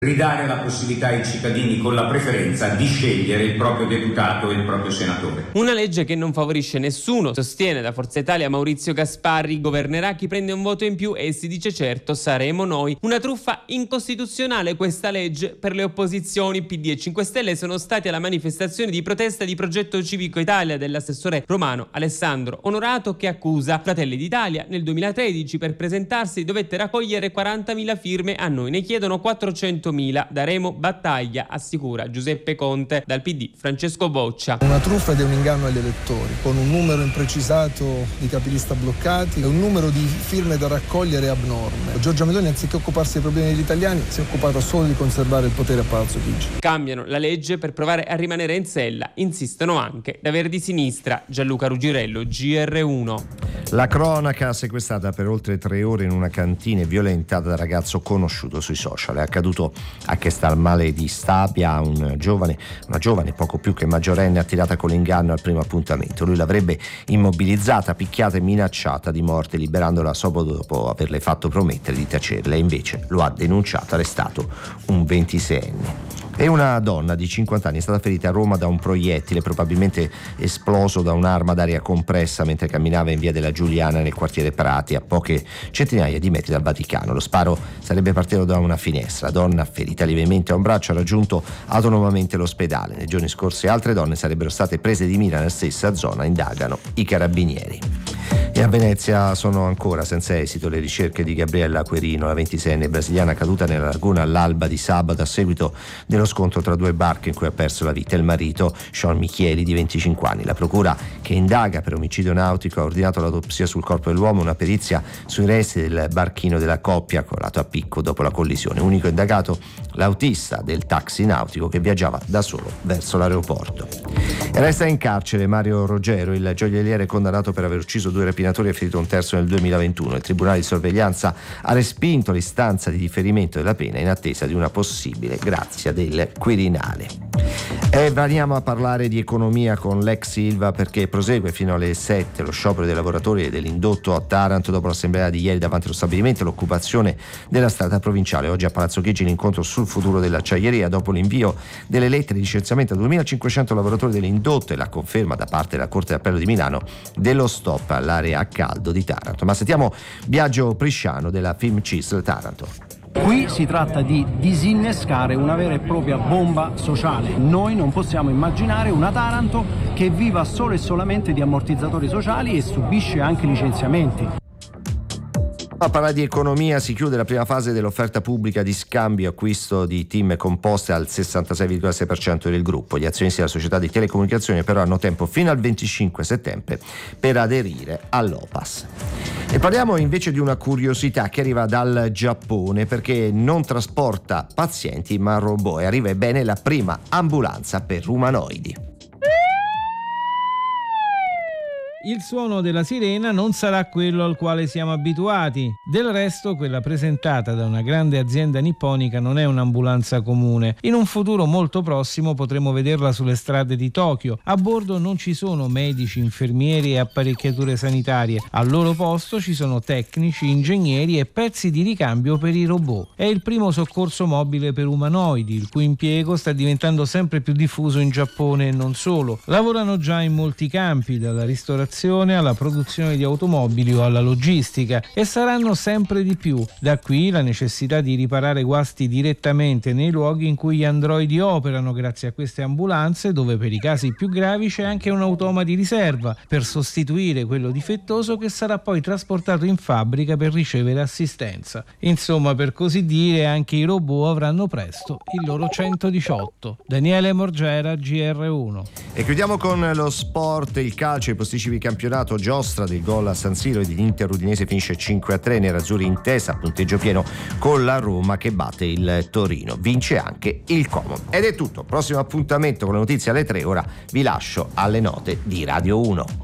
ridare la possibilità ai cittadini con la preferenza di scegliere il proprio deputato e il proprio senatore. Una legge che non favorisce nessuno, sostiene da Forza Italia Maurizio Gasparri, governerà chi prende un voto in più e si dice certo saremo noi. Una truffa incostituzionale questa legge. Per le opposizioni PD e 5 Stelle sono stati alla manifestazione di protesta di Progetto Civico Italia dell'assessore romano Alessandro Onorato, che accusa Fratelli d'Italia. Nel 2013 per presentarsi dovette raccogliere 40.000 firme, a noi ne chiedono 400.000. Daremo battaglia, assicura Giuseppe Conte. Dal PD Francesco Boccia. Una truffa ed è un inganno agli elettori, con un numero imprecisato di capilista bloccati e un numero di firme da raccogliere abnorme. Giorgia Meloni, anziché occuparsi dei problemi degli italiani, si è occupata solo di conservare il potere a Palazzo Chigi. Cambiano la legge per provare a rimanere in sella, insistono anche da Verdi Sinistra. Gianluca Rugirello, GR1. La cronaca: sequestrata per oltre 3 ore in una cantina e violentata da ragazzo conosciuto sui social. È accaduto a Castelmale di Stabia. Una giovane poco più che maggiorenne, attirata con l'inganno al primo appuntamento. Lui l'avrebbe immobilizzata, picchiata e minacciata di morte, liberandola solo dopo averle fatto promettere di tacerla. E invece lo ha denunciato, arrestato un 26enne. E una donna di 50 anni è stata ferita a Roma da un proiettile, probabilmente esploso da un'arma d'aria compressa mentre camminava in via della Giuliana nel quartiere Prati, a poche centinaia di metri dal Vaticano. Lo sparo sarebbe partito da una finestra. La donna, ferita lievemente a un braccio, ha raggiunto autonomamente l'ospedale. Nei giorni scorsi altre donne sarebbero state prese di mira nella stessa zona, indagano i carabinieri. E a Venezia sono ancora senza esito le ricerche di Gabriella Querino, la 26enne brasiliana caduta nella laguna all'alba di sabato a seguito dello scontro tra 2 barche in cui ha perso la vita il marito Sean Michieli, di 25 anni. La procura, che indaga per omicidio nautico, ha ordinato l'autopsia sul corpo dell'uomo, una perizia sui resti del barchino della coppia colato a picco dopo la collisione. Unico indagato l'autista del taxi nautico che viaggiava da solo verso l'aeroporto. E resta in carcere Mario Roggero, il gioielliere condannato per aver ucciso 2 rapinatori e ferito un terzo nel 2021. Il tribunale di sorveglianza ha respinto l'istanza di differimento della pena in attesa di una possibile grazia del Quirinale. E veniamo a parlare di economia con l'ex Ilva, perché prosegue fino alle 7 lo sciopero dei lavoratori dell'indotto a Taranto. Dopo l'assemblea di ieri davanti allo stabilimento, l'occupazione della strada provinciale. Oggi a Palazzo Chigi l'incontro sul futuro dell'acciaieria, dopo l'invio delle lettere di licenziamento a 2.500 lavoratori dell'indotto e la conferma da parte della Corte d'Appello di Milano dello stop all'area a caldo di Taranto. Ma sentiamo Biagio Prisciano della FIMCISL Taranto. Qui si tratta di disinnescare una vera e propria bomba sociale. Noi non possiamo immaginare una Taranto che viva solo e solamente di ammortizzatori sociali e subisce anche licenziamenti. A parlare di economia, si chiude la prima fase dell'offerta pubblica di scambio acquisto di team composte al 66,6% del gruppo. Gli azionisti della società di telecomunicazioni però hanno tempo fino al 25 settembre per aderire all'OPAS. E parliamo invece di una curiosità che arriva dal Giappone, perché non trasporta pazienti ma robot, e arriva bene la prima ambulanza per umanoidi. Il suono della sirena non sarà quello al quale siamo abituati. Del resto, quella presentata da una grande azienda nipponica non è un'ambulanza comune. In un futuro molto prossimo potremo vederla sulle strade di Tokyo. A bordo non ci sono medici, infermieri e apparecchiature sanitarie. Al loro posto ci sono tecnici, ingegneri e pezzi di ricambio per i robot. È il primo soccorso mobile per umanoidi, il cui impiego sta diventando sempre più diffuso in Giappone e non solo. Lavorano già in molti campi, dalla ristorazione alla produzione di automobili o alla logistica, e saranno sempre di più. Da qui la necessità di riparare guasti direttamente nei luoghi in cui gli androidi operano, grazie a queste ambulanze, dove per i casi più gravi c'è anche un automa di riserva per sostituire quello difettoso che sarà poi trasportato in fabbrica per ricevere assistenza. Insomma, per così dire, anche i robot avranno presto il loro 118. Daniele Morgera, GR1. E chiudiamo con lo sport, il calcio, i posticipi campionato. Giostra del gol a San Siro e l'Inter Udinese finisce 5-3, nerazzurri in testa, punteggio pieno con la Roma che batte il Torino. Vince anche il Como. Ed è tutto, prossimo appuntamento con le notizie alle 3. Ora vi lascio alle note di Radio 1.